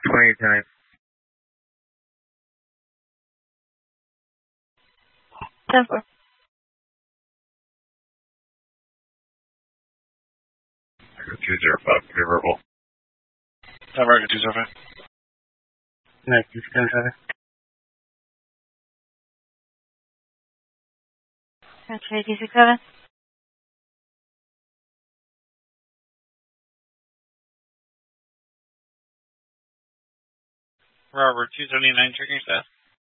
2010. Temper. 205, favorable. Temper, 205. 277. That's 267. Robert, 279, checking staff.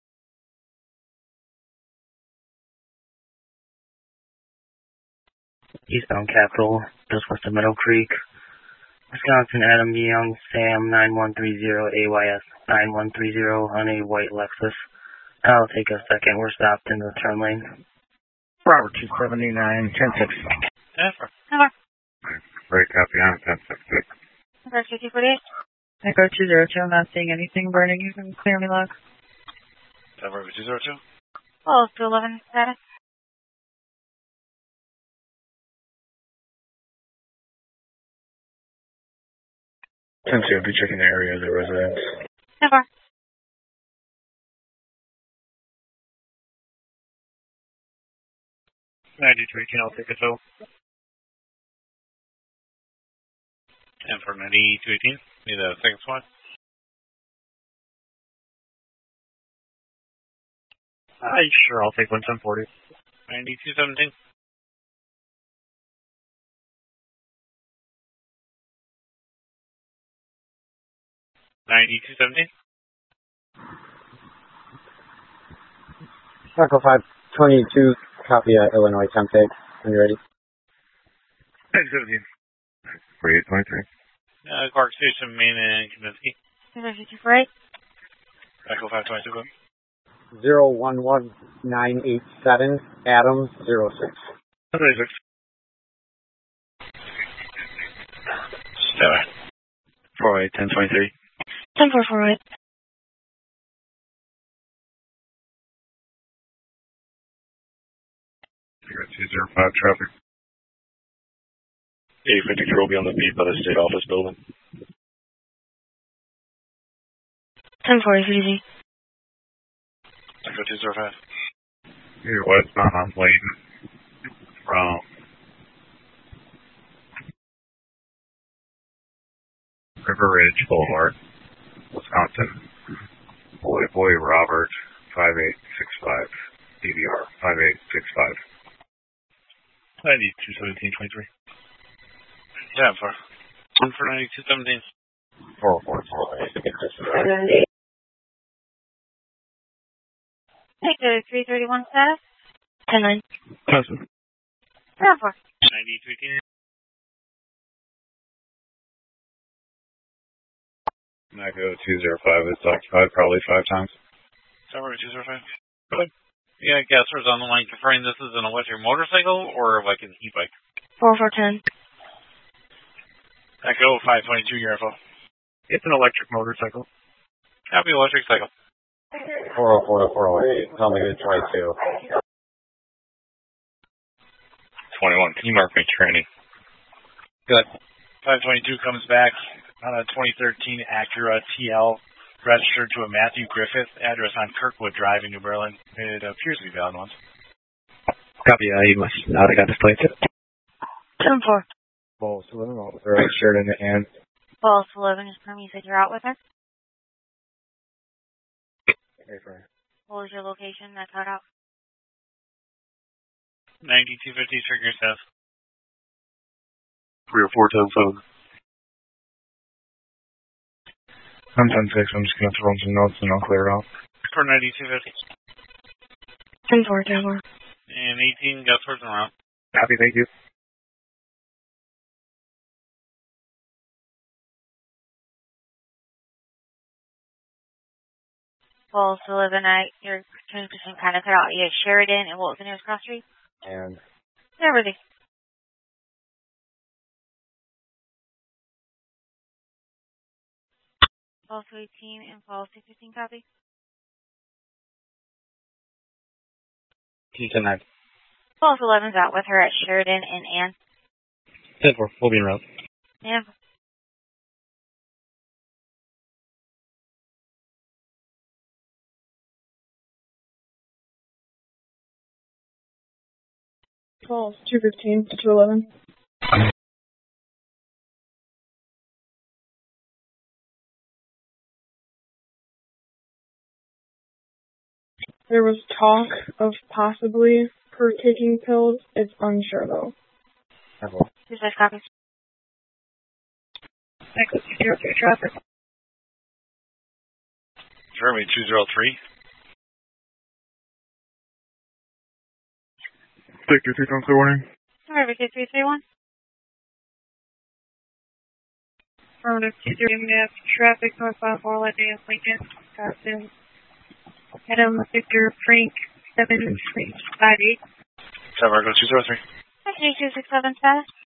Eastbound Capital, just west of Meadow Creek. Wisconsin, Adam Young, Sam 9130 AYS 9130 on a white Lexus. I'll take a second. We're stopped in the turn lane. Robert, 279, 106. Temper. Temper. Great copy on 1066. Temper 248. Echo 202, I'm not seeing anything burning. You can clear me, log. Temper, 202. Pulse 211 status. 10-2, be checking the area of the residence. Temper. I'll take a tow. Temper, 9218. Need a second spot. Sure, I'll take 11040. 9217. Echo 522, copy Illinois Tempe. When you're ready. 1017. 4823. Clark Station, Main and Kaminsky. Temper 248. Echo 522, go. 011987, Adams 06. 26. Stellar. 48, 1023. Temper 48. You got 205 traffic. 853 will be on the beat by the state office building. 1040 Echo 205. You're westbound on Layton from River Ridge Boulevard, Wisconsin. Boy Robert 5865. DVR 5865. 921723. Temper. 9217. 404. Take the 331 status. 10-9. Cousin. Temper. 9218. Echo 205 is occupied probably 5 times. Temper 205. Good. Yeah, guessers on the line confirming this is an electric motorcycle or like an e-bike. 4410. Echo 522, your info. It's an electric motorcycle. Copy electric cycle. 404 to 408, tell me the 22. 21, can you mark me training? Good. 522 comes back on a 2013 Acura TL registered to a Matthew Griffith, address on Kirkwood Drive in New Berlin. It appears to be valid once. Copy, you must not have got this plate. 10-4. Pulse 11, they're shared in the hand. Pulse 11 is Perm. You said you're out with her? Okay, fine. What was your location? That's cut out. 9250, trigger staff. 304 10-7. I'm 10-6, I'm just going to throw in some notes and I'll clear it out. For 9250. 10-4, Tower. And 18, Gusworth and Round. Happy, thank you. Pulse 11, your transmission kind of cut out. You had Sheridan, and what was the nearest cross street? And Everything. Pulse 18 and Pulse 215 copy. 210-9. Pulse 11's out with her at Sheridan and Ann. 10-4, we'll be in route. Yeah. Falls 215 to 211. There was talk of possibly her taking pills. It's unsure though. This is copy. Echo 203 traffic. Germany 203. Victor 3 warning. Alright, Victor 331. Affirmative 23 map traffic northbound Orla Dance Lincoln. Costume. Adam Victor Frank 758. 7 Argo 203. Okay, 267 fast.